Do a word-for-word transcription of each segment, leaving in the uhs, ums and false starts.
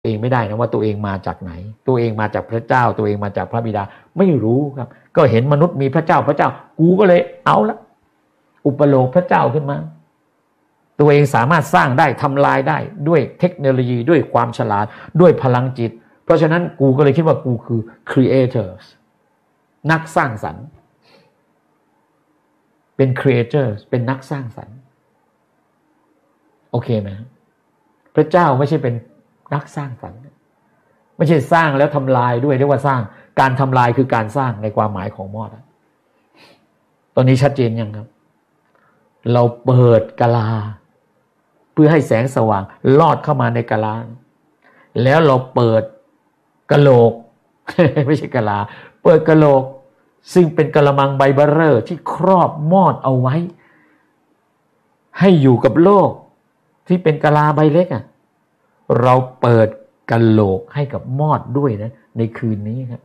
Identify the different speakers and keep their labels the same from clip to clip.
Speaker 1: เองไม่ได้นะว่าตัวเองมาจากไหนตัวเองมาจากพระเจ้าตัวเองมาจากพระบิดาไม่รู้ครับก็เห็นมนุษย์มีพระเจ้าพระเจ้ากูก็เลยเอาละอุปโลกพระเจ้าขึ้นมาตัวเองสามารถสร้างได้ทำลายได้ด้วยเทคโนโลยีด้วยความฉลาดด้วยพลังจิตเพราะฉะนั้นกูก็เลยคิดว่ากูคือ creators นักสร้างสรรค์เป็น creators เป็นนักสร้างสรรค์โอเคไหมพระเจ้าไม่ใช่เป็นนักสร้างสรรค์ไม่ใช่สร้างแล้วทำลายด้วยเรียกว่าสร้างการทำลายคือการสร้างในความหมายของมอดตอนนี้ชัดเจนยังครับเราเปิดกะลาเพื่อให้แสงสว่างลอดเข้ามาในกะลาแล้วเราเปิดกะโหลก ไม่ใช่กะลาเปิดกะโหลกซึ่งเป็นกะละมังใบเบ้อเร่อที่ครอบมอดเอาไว้ให้อยู่กับโลกที่เป็นกะลาใบเล็กอ่ะเราเปิดกะโหลกให้กับมอดด้วยนะในคืนนี้ครับ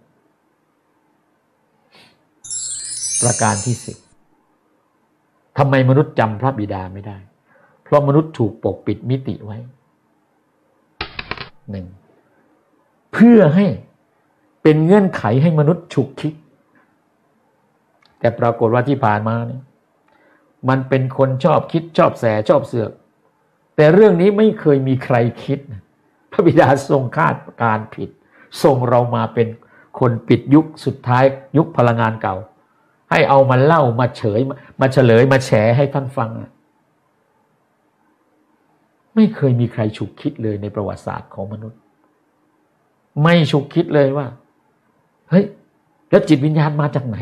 Speaker 1: ประการที่สิบทำไมมนุษย์จำพระบิดาไม่ได้เพราะมนุษย์ถูกปกปิดมิติไว้หนึ่งเพื่อให้เป็นเงื่อนไขให้มนุษย์ฉุกคิดแต่ปรากฏว่าที่ผ่านมาเนี่ยมันเป็นคนชอบคิดชอบแสชอบเสือกแต่เรื่องนี้ไม่เคยมีใครคิดพระบิดาทรงคาดการผิดส่งเรามาเป็นคนปิดยุคสุดท้ายยุคพลังงานเก่าให้เอามาเล่ามาเฉยมาเฉลยมาแฉให้ท่านฟังไม่เคยมีใครฉุกคิดเลยในประวัติศาสตร์ของมนุษย์ไม่ฉุกคิดเลยว่าเฮ้ยแล้วจิตวิญญาณมาจากไหน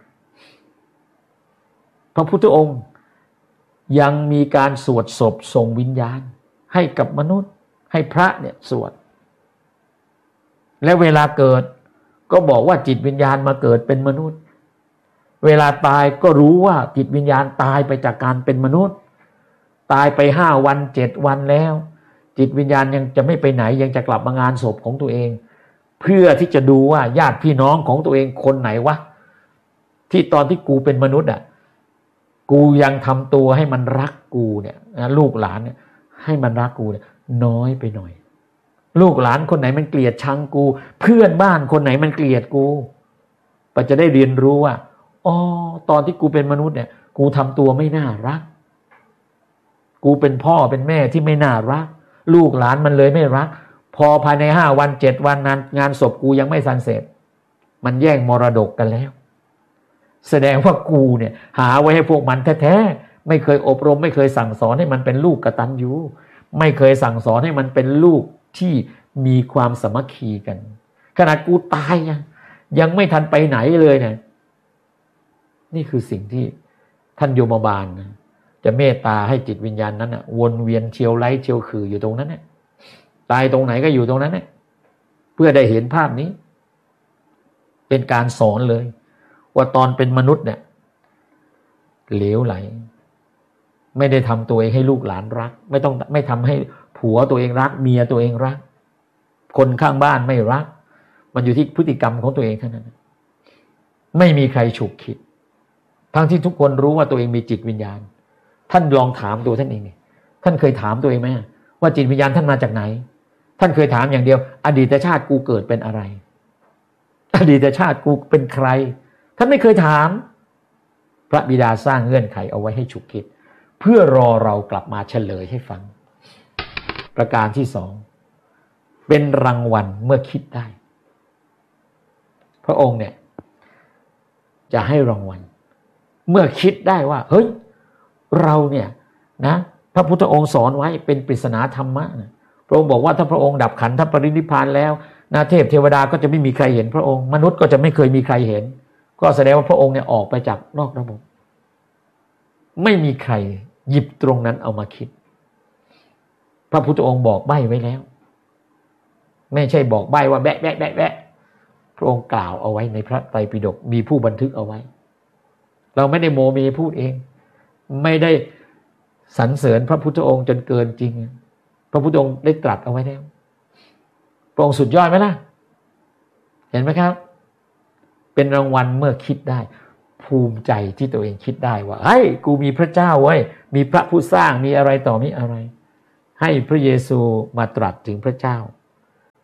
Speaker 1: พระพุทธองค์ยังมีการสวดศพส่งวิญญาณให้กับมนุษย์ให้พระเนี่ยสวดและเวลาเกิดก็บอกว่าจิตวิญญาณมาเกิดเป็นมนุษย์เวลาตายก็รู้ว่าจิตวิญญาณตายไปจากการเป็นมนุษย์ตายไปห้าวันเจ็ดวันแล้วจิตวิญญาณยังจะไม่ไปไหนยังจะกลับมางานศพของตัวเองเพื่อที่จะดูว่าญาติพี่น้องของตัวเองคนไหนวะที่ตอนที่กูเป็นมนุษย์อ่ะกูยังทำตัวให้มันรักกูเนี่ยนะลูกหลานเนี่ยให้มันรักกูเนี่ยน้อยไปหน่อยลูกหลานคนไหนมันเกลียดชังกูเพื่อนบ้านคนไหนมันเกลียดกูก็จะได้เรียนรู้ว่าอ๋อตอนที่กูเป็นมนุษย์เนี่ยกูทำตัวไม่น่ารักกูเป็นพ่อเป็นแม่ที่ไม่น่ารักลูกหลานมันเลยไม่รักพอภายในห้าวันเจ็ดวันนั้นงานศพกูยังไม่ทันเสร็จมันแย่งมรดกกันแล้วแสดงว่ากูเนี่ยหาไว้ให้พวกมันแท้ๆไม่เคยอบรมไม่เคยสั่งสอนให้มันเป็นลูกกตัญญูไม่เคยสั่งสอนให้มันเป็นลูกที่มีความสามัคคีกันขนาดกูตายยังยังไม่ทันไปไหนเลยเนี่ยนี่คือสิ่งที่ท่านโยมบาลนะจะเมตตาให้จิตวิญญาณนั้นนะวนเวียนเชียวไร้เชียวคืออยู่ตรงนั้นเนี่ยตายตรงไหนก็อยู่ตรงนั้นเนี่ยเพื่อได้เห็นภาพนี้เป็นการสอนเลยว่าตอนเป็นมนุษย์เนี่ยเหลวไหลไม่ได้ทำตัวเองให้ลูกหลานรักไม่ต้องไม่ทำให้ผัวตัวเองรักเมียตัวเองรักคนข้างบ้านไม่รักมันอยู่ที่พฤติกรรมของตัวเองเท่านั้นไม่มีใครฉุกคิดทั้งที่ทุกคนรู้ว่าตัวเองมีจิตวิญญาณท่านลองถามตัวท่านเองท่านเคยถามตัวเองไหมว่าจิตวิญญาณท่านมาจากไหนท่านเคยถามอย่างเดียวอดีตชาติกูเกิดเป็นอะไรอดีตชาติกูเป็นใครท่านไม่เคยถามพระบิดาสร้างเงื่อนไขเอาไว้ให้ฉุกคิดเพื่อรอเรากลับมาเฉลยให้ฟังประการที่สองเป็นรางวัลเมื่อคิดได้พระองค์เนี่ยจะให้รางวัลเมื่อคิดได้ว่าเฮ้ยเราเนี่ยนะพระพุทธองค์สอนไว้เป็นปริศนาธรรมะนะพระองค์บอกว่าถ้าพระองค์ดับขันธปรินิพพานแล้วนะเทพเทวดาก็จะไม่มีใครเห็นพระองค์มนุษย์ก็จะไม่เคยมีใครเห็นก็แสดงว่าพระองค์เนี่ยออกไปจากนอกระบบไม่มีใครหยิบตรงนั้นเอามาคิดพระพุทธองค์บอกใบ้ไว้แล้วไม่ใช่บอกใบ้ว่าแบะแบะแบะแบะพระองค์กล่าวเอาไว้ในพระไตรปิฎกมีผู้บันทึกเอาไว้เราไม่ได้โมเมพูดเองไม่ได้สรรเสริญพระพุทธองค์จนเกินจริงพระพุทธองค์ได้ตรัสเอาไว้แล้วพระองค์สุดยอดไหมล่ะเห็นไหมครับเป็นรางวัลเมื่อคิดได้ภูมิใจที่ตัวเองคิดได้ว่าเฮ้ยกูมีพระเจ้าเว้ยมีพระผู้สร้างมีอะไรต่อมีอะไรให้พระเยซูมาตรัสถึงพระเจ้า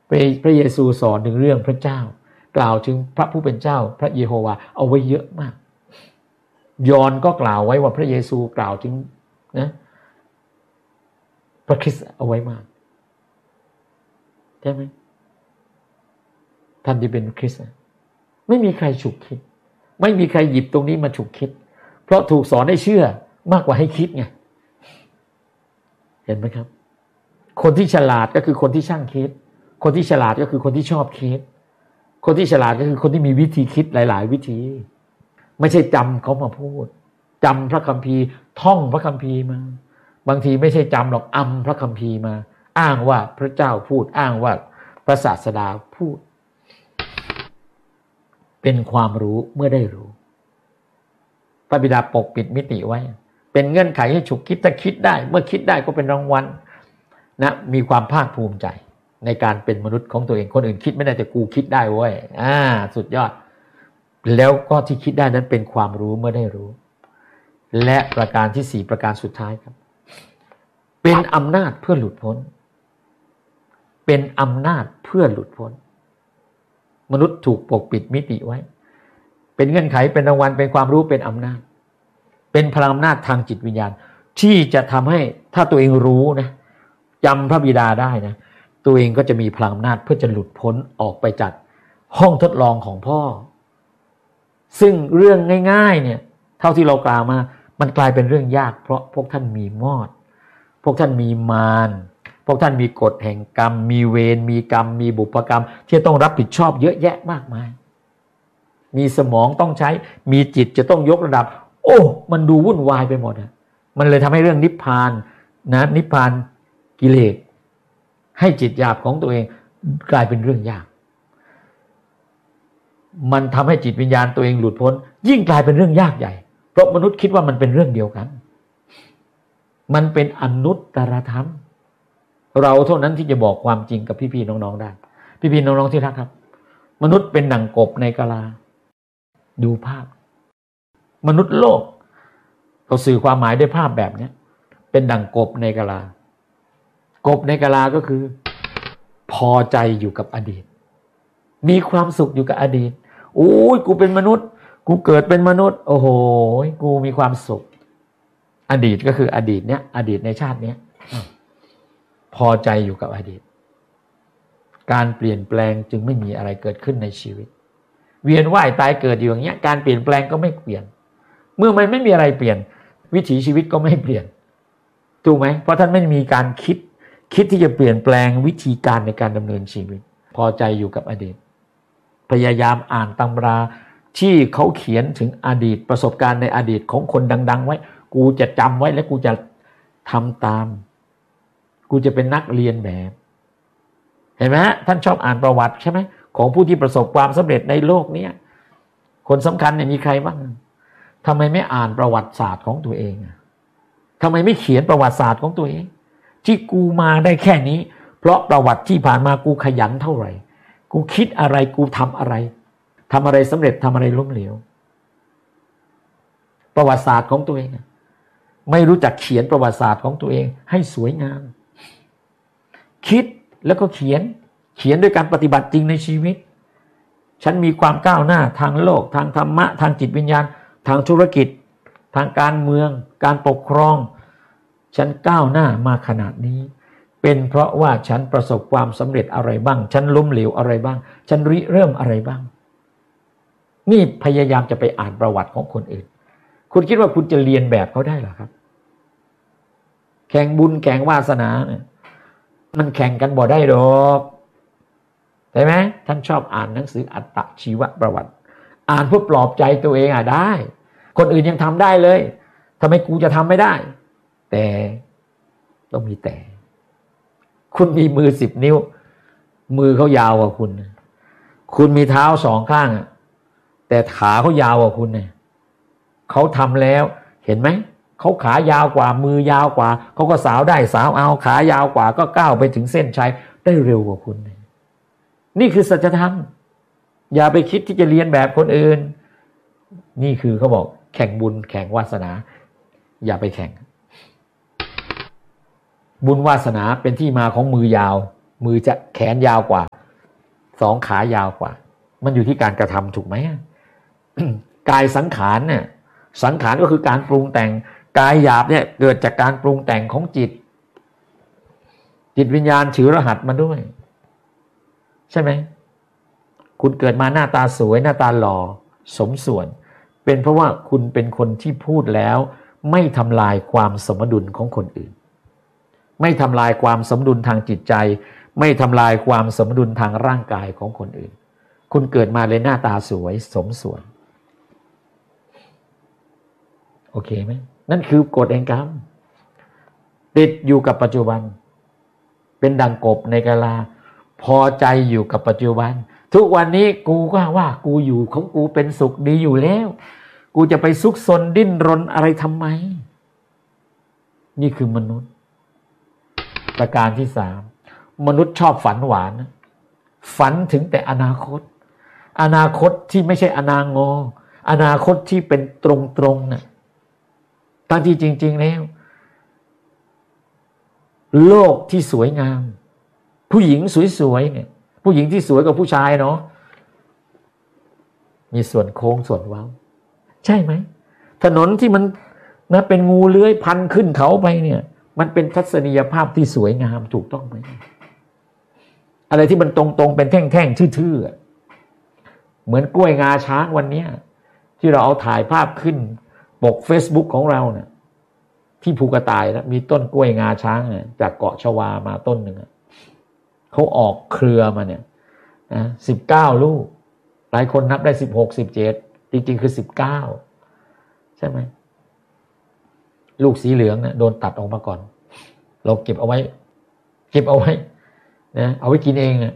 Speaker 1: พระเยซูสอนถึงเรื่องพระเจ้ากล่าวถึงพระผู้เป็นเจ้าพระเยโฮวาเอาไว้เยอะมากยอห์นก็กล่าวไว้ว่าพระเยซูกล่าวถึงนะพระคริสต์เอาไว้มากใช่ไหมท่านที่เป็นคริสต์ไม่มีใครฉุกคิดไม่มีใครหยิบตรงนี้มาฉุกคิดเพราะถูกสอนให้เชื่อมากกว่าให้คิดไงเห็นไหมครับคนที่ฉลาดก็คือคนที่ช่างคิดคนที่ฉลาดก็คือคนที่ชอบคิดคนที่ฉลาดก็คือคนที่มีวิธีคิดหลายๆวิธีไม่ใช่จำเขามาพูดจำพระคัมภีร์ท่องพระคัมภีร์มาบางทีไม่ใช่จำหรอกอำพระคัมภีร์มาอ้างว่าพระเจ้าพูดอ้างว่าพระศาสดาพูดเป็นความรู้เมื่อได้รู้พระบิดาปกปิดมิติไว้เป็นเงื่อนไขให้ฉุกคิดถ้าคิดได้เมื่อคิดได้ก็เป็นรางวัลนะมีความภาคภูมิใจในการเป็นมนุษย์ของตัวเองคนอื่นคิดไม่ได้แต่กูคิดได้เว้ยอ่าสุดยอดแล้วก็ที่คิดได้นั้นเป็นความรู้เมื่อได้รู้และประการที่สี่ประการสุดท้ายครับเป็นอำนาจเพื่อหลุดพ้นเป็นอำนาจเพื่อหลุดพ้นมนุษย์ถูกปกปิดมิติไว้เป็นเงื่อนไขเป็นรางวัลเป็นความรู้เป็นอำนาจเป็นพลังอำนาจทางจิตวิญญาณที่จะทำให้ถ้าตัวเองรู้นะจำพระบิดาได้นะตัวเองก็จะมีพลังอำนาจเพื่อจะหลุดพ้นออกไปจากห้องทดลองของพ่อซึ่งเรื่องง่ายๆเนี่ยเท่าที่เรากล่าวมามันกลายเป็นเรื่องยากเพราะพวกท่านมีมอดพวกท่านมีมารพวกท่านมีกฎแห่งกรรมมีเวรมีกรรมมีบุพกรรมที่ต้องรับผิดชอบเยอะแยะมากมายมีสมองต้องใช้มีจิตจะต้องยกระดับโอ้มันดูวุ่นวายไปหมดอะมันเลยทำให้เรื่องนิพพานนะนิพพานกิเลสให้จิตหยาบของตัวเองกลายเป็นเรื่องยากมันทำให้จิตวิญญาณตัวเองหลุดพ้นยิ่งกลายเป็นเรื่องยากใหญ่เพราะมนุษย์คิดว่ามันเป็นเรื่องเดียวกันมันเป็นอนุตตรธรรมเราเท่านั้นที่จะบอกความจริงกับพี่ๆน้องๆได้พี่ๆน้องๆที่รักครับมนุษย์เป็นหนังกบในกะลาดูภาพมนุษย์โลกเขาสื่อความหมายด้วยภาพแบบนี้เป็นดั่งกบในกะลากบในกะลาก็คือพอใจอยู่กับอดีตมีความสุขอยู่กับอดีตโอ้ยกูเป็นมนุษย์กูเกิดเป็นมนุษย์โอ้โหกูมีความสุขอดีตก็คืออดีตเนี้ยอดีตในชาติเนี้ยพอใจอยู่กับอดีตการเปลี่ยนแปลงจึงไม่มีอะไรเกิดขึ้นในชีวิตเวียนว่ายตายเกิดอยู่อย่างเงี้ยการเปลี่ยนแปลงก็ไม่เปลี่ยนเมื่อมันไม่มีอะไรเปลี่ยนวิถีชีวิตก็ไม่เปลี่ยนถูกไหมเพราะท่านไม่มีการคิดคิดที่จะเปลี่ยนแปลงวิธีการในการดำเนินชีวิตพอใจอยู่กับอดีตพยายามอ่านตำราที่เขาเขียนถึงอดีตประสบการณ์ในอดีตของคนดังๆไว้กูจะจำไว้และกูจะทำตามกูจะเป็นนักเรียนแบบเห็นไหมท่านชอบอ่านประวัติใช่ไหมของผู้ที่ประสบความสำเร็จในโลกนี้คนสำคัญเนี่ยมีใครบ้างทำไมไม่อ่านประวัติศาสตร์ของตัวเองทำไมไม่เขียนประวัติศาสตร์ของตัวเองที่กูมาได้แค่นี้เพราะประวัติที่ผ่านมากูขยันเท่าไหร่กูคิดอะไรกูทำอะไรทำอะไรสำเร็จทำอะไรล้มเหลวประวัติศาสตร์ของตัวเองไม่รู้จักเขียนประวัติศาสตร์ของตัวเองให้สวยงามคิดแล้วก็เขียนเขียนด้วยการปฏิบัติจริงในชีวิตฉันมีความก้าวหน้าทางโลกทางธรรมะทางจิตวิญญาณทางธุรกิจทางการเมืองการปกครองฉันก้าวหน้ามาขนาดนี้เป็นเพราะว่าฉันประสบความสำเร็จอะไรบ้างฉันล้มเหลวอะไรบ้างฉันริเริ่มอะไรบ้างนี่พยายามจะไปอ่านประวัติของคนอื่นคุณคิดว่าคุณจะเรียนแบบเขาได้หรอครับแข่งบุญแข่งวาสนาเนี่ยมันแข่งกันบ่ได้หรอกใช่ไหมท่านชอบอ่านหนังสืออัตตชีวประวัติอ่านเพื่อปลอบใจตัวเองอ่ะได้คนอื่นยังทำได้เลยทำไมกูจะทำไม่ได้แต่ต้องมีแต่คุณมีมือสิบนิ้วมือเขายาวกว่าคุณคุณมีเท้าสองข้างแต่ขาเขายาวกว่าคุณเนี่ยเขาทำแล้วเห็นไหมเขาขายาวกว่ามือยาวกว่าเขาก็สาวได้สาวเอาขายาวกว่าก็ก้าวไปถึงเส้นชัยได้เร็วกว่าคุณนี่คือสัจธรรมอย่าไปคิดที่จะเรียนแบบคนอื่นนี่คือเขาบอกแข่งบุญแข่งวาสนาอย่าไปแข่งบุญวาสนาเป็นที่มาของมือยาวมือจะแขนยาวกว่าสองขายาวกว่ามันอยู่ที่การกระทำถูกไหม กายสังขารเนี่ยสังขารก็คือการปรุงแต่งกายหยาบเนี่ยเกิดจากการปรุงแต่งของจิตจิตวิญญาณถือรหัสมาด้วยใช่ไหมคุณเกิดมาหน้าตาสวยหน้าตาหล่อสมส่วนเป็นเพราะว่าคุณเป็นคนที่พูดแล้วไม่ทำลายความสมดุลของคนอื่นไม่ทำลายความสมดุลทางจิตใจไม่ทำลายความสมดุลทางร่างกายของคนอื่นคุณเกิดมาเลยหน้าตาสวยสมส่วนโอเคไหมนั่นคือกฎแห่งกรรมติดอยู่กับปัจจุบันเป็นดังกบในกะลาพอใจอยู่กับปัจจุบันทุกวันนี้กูก็ว่ากูอยู่ของกูเป็นสุขดีอยู่แล้วกูจะไปซุกซนดิ้นรนอะไรทำไมนี่คือมนุษย์ประการที่สามมนุษย์ชอบฝันหวานฝันถึงแต่อนาคตอนาคตที่ไม่ใช่อนางออนาคตที่เป็นตรงๆน่ะทั้งที่จริงๆแล้วโลกที่สวยงามผู้หญิงสวยๆเนี่ยผู้หญิงที่สวยกว่าผู้ชายเนาะมีส่วนโค้งส่วนเว้าใช่ไหมถนนที่มันนะเป็นงูเลื้อยพันขึ้นเขาไปเนี่ยมันเป็นทัศนียภาพที่สวยงามถูกต้องไหมอะไรที่มันตรงๆเป็นแท่งๆทื่อๆเหมือนกล้วยงาช้างวันนี้ที่เราเอาถ่ายภาพขึ้นปก Facebook ของเราเนี่ยที่ภูกระต่ายนะมีต้นกล้วยงาช้างเนี่ยจากเกาะชวามาต้นหนึ่งเขาออกเครือมาเนี่ยนะสิบเก้าลูกหลายคนนับได้สิบหก สิบเจ็ดจริงๆคือสิบเก้าใช่ไหมลูกสีเหลืองเนี่ยโดนตัดออกมาก่อนเราเก็บเอาไว้เก็บเอาไว้นะเอาไว้กินเองเนี่ย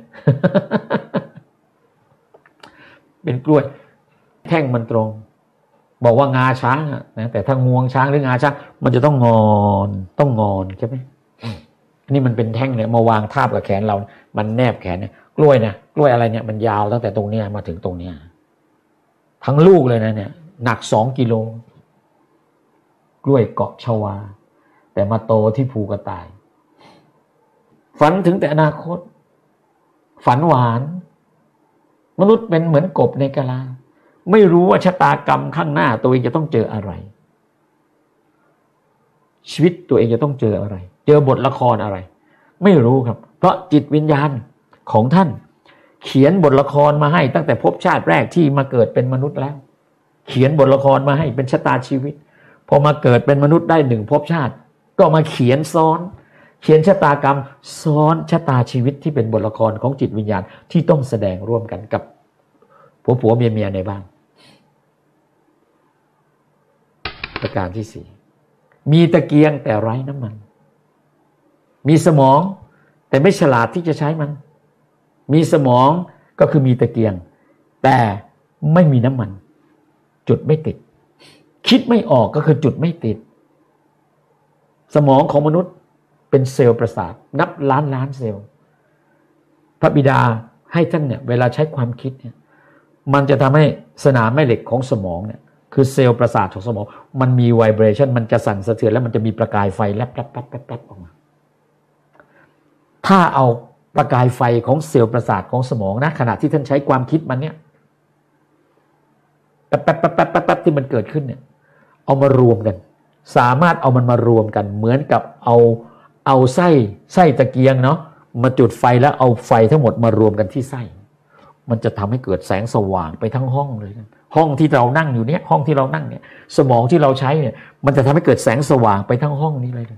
Speaker 1: เป็นกล้วยแท่งมันตรงบอกว่างาช้างอะนะแต่ถ้างวงช้างหรืองาช้างมันจะต้องงอนต้องงอนใช่ไหมนี่มันเป็นแท่งเนี่ยมาวางทาบกับแขนเรามันแนบแขนเนี่ยกล้วยนะกล้วยอะไรเนี่ยมันยาวตั้งแต่ตรงเนี้ยมาถึงตรงเนี้ยทั้งลูกเลยนะเนี่ยหนักสองกิโลกล้วยเกาะชวาแต่มาโตที่ภูกระต่ายฝันถึงแต่อนาคตฝันหวานมนุษย์เป็นเหมือนกบในกะลาไม่รู้ว่าชะตากรรมข้างหน้าตัวเองจะต้องเจออะไรชีวิตตัวเองจะต้องเจออะไรเจอบทละครอะไรไม่รู้ครับเพราะจิตวิญญาณของท่านเขียนบทละครมาให้ตั้งแต่ภพชาติแรกที่มาเกิดเป็นมนุษย์แล้วเขียนบทละครมาให้เป็นชะตาชีวิตพอมาเกิดเป็นมนุษย์ได้หนึ่งภพชาติก็มาเขียนซ้อนเขียนชะตากรรมซ้อนชะตาชีวิตที่เป็นบทละครของจิตวิญญาณที่ต้องแสดงร่วมกันกับผัวผัวเมียเมียในบ้านประการที่สี่มีตะเกียงแต่ไร้น้ำมันมีสมองแต่ไม่ฉลาดที่จะใช้มันมีสมองก็คือมีตะเกียงแต่ไม่มีน้ำมันจุดไม่ติดคิดไม่ออกก็คือจุดไม่ติดสมองของมนุษย์เป็นเซลล์ประสาทนับล้านล้านเซลล์พระบิดาให้ท่านเนี่ยเวลาใช้ความคิดเนี่ยมันจะทำให้สนามแม่เหล็กของสมองเนี่ยคือเซลล์ประสาทของสมองมันมีไวเบรชั่นมันจะสั่นสะเทือนแล้วมันจะมีประกายไฟแลบแลบแลบแลบแลบออกมาถ้าเอาประกายไฟของเซลล์ประสาทของสมองนะขณะที่ท่านใช้ความคิดมันเนี่ยแป๊บแป๊บแป๊บแป๊บแป๊บที่มันเกิดขึ้นเนี่ยเอามารวมกันสามารถเอามันมารวมกันเหมือนกับเอาเอาไส้ไส้ตะเกียงเนาะมาจุดไฟแล้วเอาไฟทั้งหมดมารวมกันที่ไส้มันจะทำให้เกิดแสงสว่างไปทั้งห้องเลยห้องที่เรานั่งอยู่เนี่ยห้องที่เรานั่งเนี่ยสมองที่เราใช้เนี่ยมันจะทำให้เกิดแสงสว่างไปทั้งห้องนี้เลย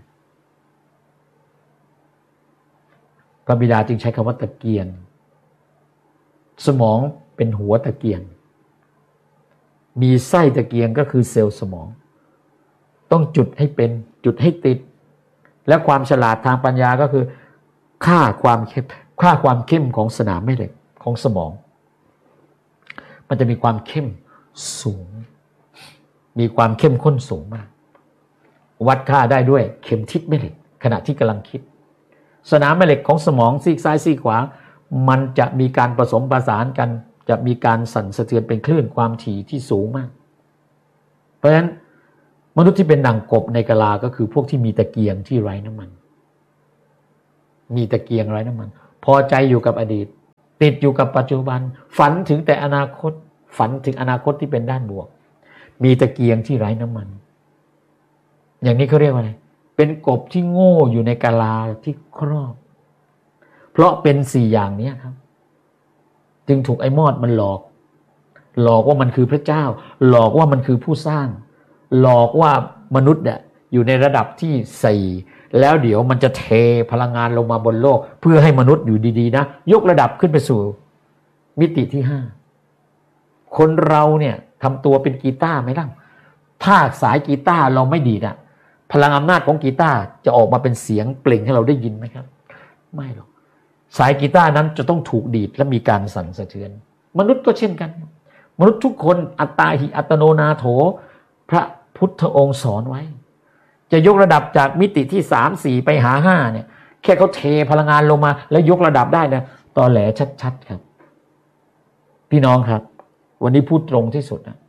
Speaker 1: พระบิดาจึงใช้คำว่าตะเกียงสมองเป็นหัวตะเกียงมีไส้ตะเกียงก็คือเซลล์สมองต้องจุดให้เป็นจุดให้ติดและความฉลาดทางปัญญาก็คือค่าความเข้มค่าความเข้มของสนามแม่เหล็กของสมองมันจะมีความเข้มสูงมีความเข้มข้นสูงมากวัดค่าได้ด้วยเข็มทิศแม่เหล็กขณะที่กำลังคิดสนามแม่เหล็กของสมองซีกซ้ายซีกขวามันจะมีการผสมประสานกันจะมีการสั่นสะเทือนเป็นคลื่นความถี่ที่สูงมากเพราะฉะนั้นมนุษย์ที่เป็นดั่งกบในกะลาก็คือพวกที่มีตะเกียงที่ไร้น้ำมันมีตะเกียงไร้น้ำมันพอใจอยู่กับอดีตติดอยู่กับปัจจุบันฝันถึงแต่อนาคตฝันถึงอนาคตที่เป็นด้านบวกมีตะเกียงที่ไร้น้ำมันอย่างนี้เขาเรียกว่าอะไรเป็นกบที่โง่อยู่ในกะลาที่ครอบเพราะเป็นสี่อย่างนี้ครับจึงถูกไอ้มอดมันหลอกหลอกว่ามันคือพระเจ้าหลอกว่ามันคือผู้สร้างหลอกว่ามนุษย์เนี่ยอยู่ในระดับที่สี่แล้วเดี๋ยวมันจะเทพลังงานลงมาบนโลกเพื่อให้มนุษย์อยู่ดีๆนะยกระดับขึ้นไปสู่มิติที่ห้าคนเราเนี่ยทำตัวเป็นกีตาร์ไหมล่ะถ้าสายกีตาร์เราไม่ดีดอะพลังอำนาจของกีตาร์จะออกมาเป็นเสียงเปล่งให้เราได้ยินไหมครับไม่หรอกสายกีตาร์นั้นจะต้องถูกดีดและมีการสั่นสะเทือนมนุษย์ก็เช่นกันมนุษย์ทุกคนอัตตาหิอัตโนนาโถพระพุทธองค์สอนไว้จะยกระดับจากมิติที่สามสี่ไปหาห้าเนี่ยแค่เขาเทพลังงานลงมาแล้วยกระดับได้นะตอแหลชัดๆครับพี่น้องครับวันนี้พูดตรงที่สุดนะ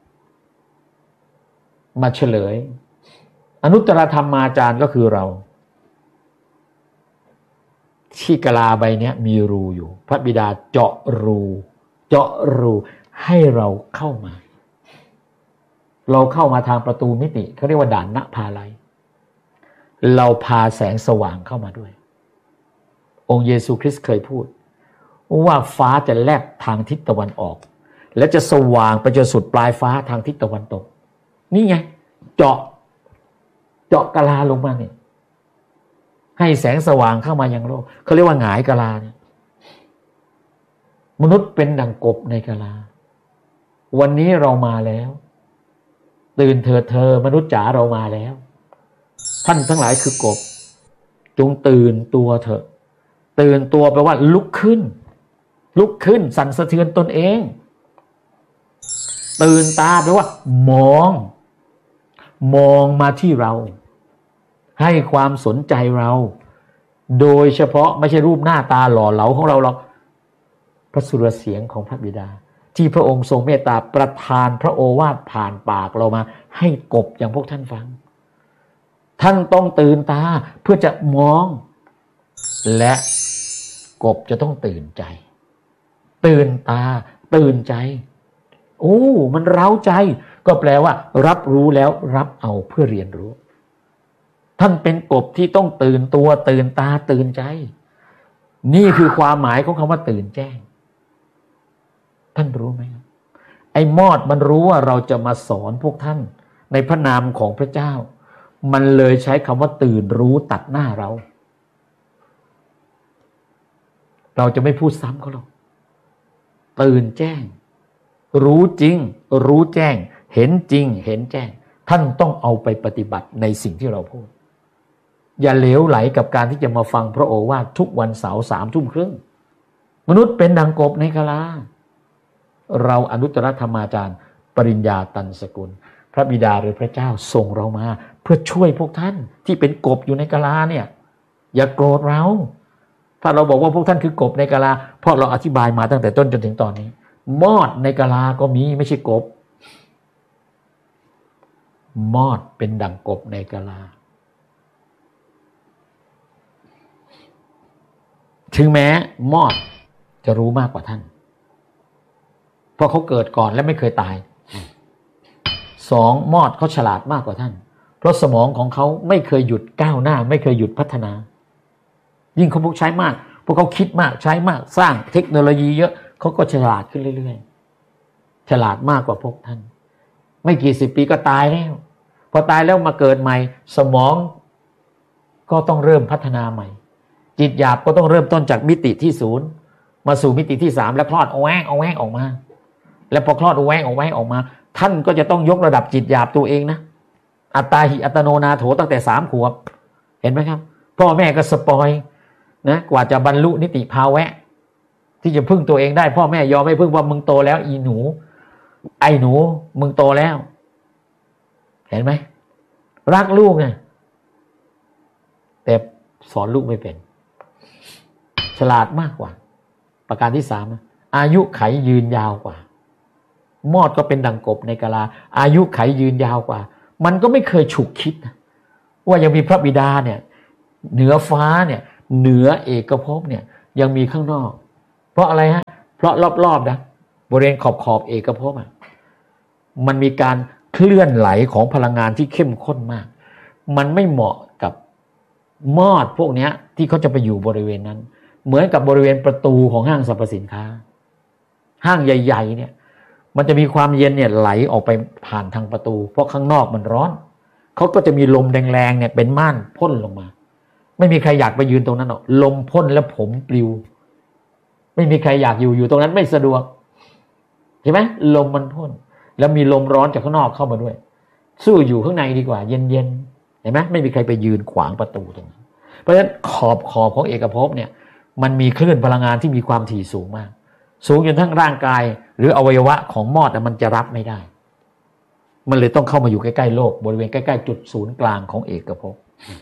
Speaker 1: มาเฉลยอนุตตรธรรมาจารย์ก็คือเราที่กะลาใบนี้มีรูอยู่พระบิดาเจาะรูเจาะรูให้เราเข้ามาเราเข้ามาทางประตูมิติเขาเรียกว่าด่านณภาลัยเราพาแสงสว่างเข้ามาด้วยองค์เยซูคริสต์เคยพูดว่าฟ้าจะแลบทางทิศตะวันออกและจะสว่างไปจนสุดปลายฟ้าทางทิศตะวันตกนี่ไงเจาะเจาะกะลาลงมาเนี่ยให้แสงสว่างเข้ามายังโลกเขาเรียกว่าหงายกะลาเนี่ยมนุษย์เป็นดั่งกบในกะลาวันนี้เรามาแล้วตื่นเถิดเธอมนุษย์จ๋าเรามาแล้วท่านทั้งหลายคือกบจงตื่นตัวเถอะตื่นตัวแปลว่าลุกขึ้นลุกขึ้นสั่นสะเทือนตนเองตื่นตาแปลว่ามองมองมาที่เราให้ความสนใจเราโดยเฉพาะไม่ใช่รูปหน้าตาหล่อเหลาของเราหรอกพระสุรเสียงของพระบิดาที่พระองค์ทรงเมตตาประทานพระโอวาทผ่านปากเรามาให้กบอย่างพวกท่านฟังท่านต้องตื่นตาเพื่อจะมองและกบจะต้องตื่นใจตื่นตาตื่นใจโอ้มันเร้าใจก็แปลว่ารับรู้แล้วรับเอาเพื่อเรียนรู้ท่านเป็นกบที่ต้องตื่นตัวตื่นตาตื่นใจนี่คือความหมายของคำว่าตื่นแจ้งท่านรู้ไหมครับไอ้มอดมันรู้ว่าเราจะมาสอนพวกท่านในพระนามของพระเจ้ามันเลยใช้คำว่าตื่นรู้ตัดหน้าเราเราจะไม่พูดซ้ำเขาหรอกตื่นแจ้งรู้จริงรู้แจ้งเห็นจริงเห็นแจ้งท่านต้องเอาไปปฏิบัติในสิ่งที่เราพูดอย่าเหลวไหลกับการที่จะมาฟังพระโอวาททุกวันเสาร์สามทุ่มครึ่งมนุษย์เป็นดังกบในกะลาเราอนุตตรธรรมาจารย์ปริญญาตันสกุลพระบิดาหรือพระเจ้าส่งเรามาเพื่อช่วยพวกท่านที่เป็นกบอยู่ในกะลาเนี่ยอย่าโกรธเราถ้าเราบอกว่าพวกท่านคือกบในกะลาเพราะเราอธิบายมาตั้งแต่ต้นจนถึงตอนนี้มอดในกะลาก็มีไม่ใช่กบมอดเป็นดั่งกบในกะลาถึงแม้มอดจะรู้มากกว่าท่านเพราะเขาเกิดก่อนและไม่เคยตายสองมอดเขาฉลาดมากกว่าท่านเพราะสมองของเขาไม่เคยหยุดก้าวหน้าไม่เคยหยุดพัฒนายิ่งเขาพวกใช้มากพวกเขาคิดมากใช้มากสร้างเทคโนโลยีเยอะเขาก็ฉลาดขึ้นเรื่อยๆฉลาดมากกว่าพวกท่านไม่กี่สิบปีก็ตายแล้วพอตายแล้วมาเกิดใหม่สมองก็ต้องเริ่มพัฒนาใหม่จิตหยาบก็ต้องเริ่มต้นจากมิติที่ศูนย์มาสู่มิติที่สามแล้วคลอดเอาแหวงเอาแหวงออกมาแล้วพอคลอดเอาแหวงเอาแหวงออกมาท่านก็จะต้องยกระดับจิตหยาบตัวเองนะอัตตาหิอัตโนนาโถตั้งแต่สามขวบเห็นไหมครับพ่อแม่ก็สปอยนะกว่าจะบรรลุนิติภาวะที่จะพึ่งตัวเองได้พ่อแม่ยอมไม่พึ่งว่ามึงโตแล้วอีหนูไอ้หนูมึงโตแล้วเห็นไหมรักลูกไงแต่สอนลูกไม่เป็นฉลาดมากกว่าประการที่สามอายุไขยืนยาวกว่ามอดก็เป็นดั่งกบในกะลาอายุไขยืนยาวกว่ามันก็ไม่เคยฉุกคิดนะว่ายังมีพระบิดาเนี่ยเหนือฟ้าเนี่ยเหนือเอกภพเนี่ยยังมีข้างนอกเพราะอะไรฮะเพราะรอบๆนะบริเวณขอบขอบเอกภพอ่ะมันมีการเคลื่อนไหลของพลังงานที่เข้มข้นมากมันไม่เหมาะกับมอดพวกนี้ที่เขาจะไปอยู่บริเวณนั้นเหมือนกับบริเวณประตูของห้างสรรพสินค้าห้างใหญ่ๆเนี่ยมันจะมีความเย็นเนี่ยไหลออกไปผ่านทางประตูเพราะข้างนอกมันร้อนเขาก็จะมีลมแรงๆเนี่ยเป็นม่านพ่นลงมาไม่มีใครอยากไปยืนตรงนั้นหรอกลมพ่นแล้วผมปลิวไม่มีใครอยากอยู่อยู่ตรงนั้นไม่สะดวกเห็นไหมลมมันพ่นแล้วมีลมร้อนจากข้างนอกเข้ามาด้วยสู้อยู่ข้างในดีกว่าเย็นๆเห็นไหมไม่มีใครไปยืนขวางประตูตรงนั้นเพราะฉะนั้นขอบขอบของเอกภพเนี่ยมันมีคลื่นพลังงานที่มีความถี่สูงมากสูงจนทั้งร่างกายหรืออวัยวะของมอดมันจะรับไม่ได้มันเลยต้องเข้ามาอยู่ใกล้ๆโลกบริเวณใกล้ๆจุดศูนย์กลางของเอกภพ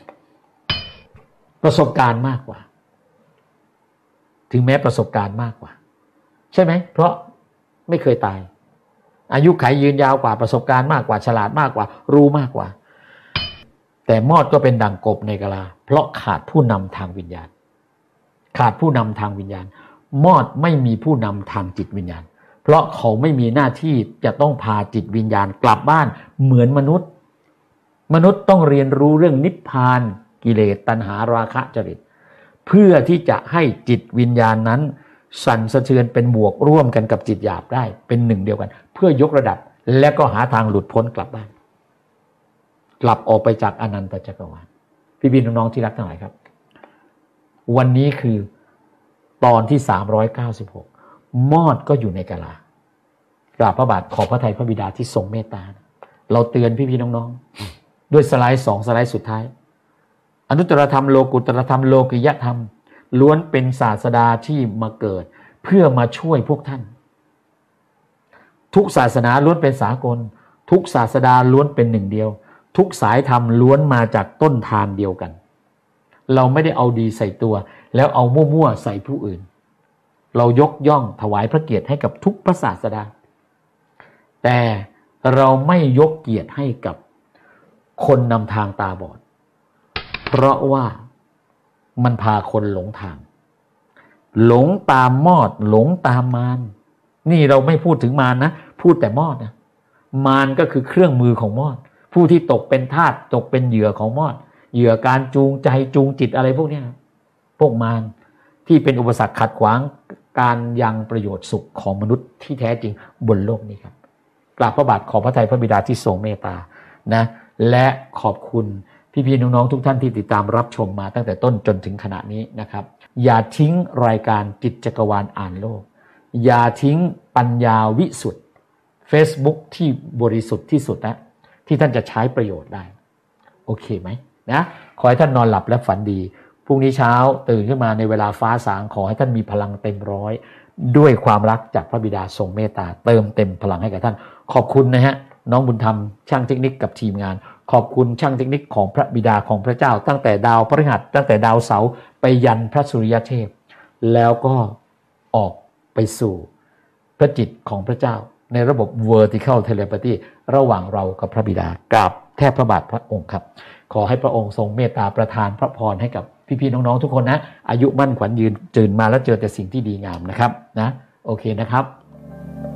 Speaker 1: ประสบการณ์มากกว่าถึงแม้ประสบการณ์มากกว่าใช่ไหมเพราะไม่เคยตายอายุขัยยืนยาวกว่าประสบการณ์มากกว่าฉลาดมากกว่ารู้มากกว่าแต่มอดก็เป็นดั่งกบในกะลาเพราะขาดผู้นำทางวิญญาณขาดผู้นำทางวิญญาณมอดไม่มีผู้นำทางจิตวิญญาณเพราะเขาไม่มีหน้าที่จะต้องพาจิตวิญญาณกลับบ้านเหมือนมนุษย์มนุษย์ต้องเรียนรู้เรื่องนิพพานกิเลสตัณหาราคะจริตเพื่อที่จะให้จิตวิญญาณนั้นสั่นสะเทือนเป็นบวกร่วมกันกับจิตหยาบได้เป็นหนึ่งเดียวกันเพื่อยกระดับและก็หาทางหลุดพ้นกลับบ้านกลับออกไปจากอนันตจักรวาลพี่พี่น้องๆที่รักทั้งหลายครับวันนี้คือตอนที่สามร้อยเก้าสิบหกมอดก็อยู่ในกะลากราบพระบาทขอบพระทัยพระบิดาที่ทรงเมตตาเราเตือนพี่พี่น้องๆด้วยสไลด์สองสไลด์สุดท้ายอนุตตรธรรมโลกุตตรธรรมโลกิยธรรมล้วนเป็นศาสดาที่มาเกิดเพื่อมาช่วยพวกท่านทุกศาสนาล้วนเป็นสากลทุกศาสดาล้วนเป็นหนึ่งเดียวทุกสายธรรมล้วนมาจากต้นทานเดียวกันเราไม่ได้เอาดีใส่ตัวแล้วเอามั่วๆใส่ผู้อื่นเรายกย่องถวายพระเกียรติให้กับทุกพระศาสดาแต่เราไม่ยกเกียรติให้กับคนนำทางตาบอดเพราะว่ามันพาคนหลงทางหลงตามมอดหลงตามมารนี่เราไม่พูดถึงมารนะพูดแต่มอดนะมารก็คือเครื่องมือของมอดผู้ที่ตกเป็นทาสตกเป็นเหยื่อของมอดเหยื่อการจูงใจจูงจิตอะไรพวกนี้พวกมารที่เป็นอุปสรรคขัดขวางการยังประโยชน์สุขของมนุษย์ที่แท้จริงบนโลกนี้ครับกราบพระบาทขอพระทัยพระบิดาที่ทรงเมตตานะและขอบคุณพี่ๆน้องๆทุกท่านที่ติดตามรับชมมาตั้งแต่ต้นจนถึงขณะนี้นะครับอย่าทิ้งรายการจิตจักรวาลอ่านโลกอย่าทิ้งปัญญาวิสุทธิ์ Facebook ที่บริสุทธิ์ที่สุดนะที่ท่านจะใช้ประโยชน์ได้โอเคไหมนะขอให้ท่านนอนหลับและฝันดีพรุ่งนี้เช้าตื่นขึ้นมาในเวลาฟ้าสางขอให้ท่านมีพลังเต็มร้อยด้วยความรักจากพระบิดาทรงเมตตาเติมเต็มพลังให้กับท่านขอบคุณนะฮะน้องบุญธรรมช่างเทคนิคกับทีมงานขอบคุณช่างเทคนิคของพระบิดาของพระเจ้าตั้งแต่ดาวพฤหัสตั้งแต่ดาวเสาร์ไปยันพระสุริยเทพแล้วก็ออกไปสู่พระจิตของพระเจ้าในระบบ vertical telepathy ระหว่างเรากับพระบิดากราบแทบพระบาทพระองค์ครับขอให้พระองค์ทรงเมตตาประทานพระพรให้กับพี่ๆน้องๆทุกคนนะอายุมั่นขวัญยืนจืนมาแล้วเจอแต่สิ่งที่ดีงามนะครับนะโอเคนะครับ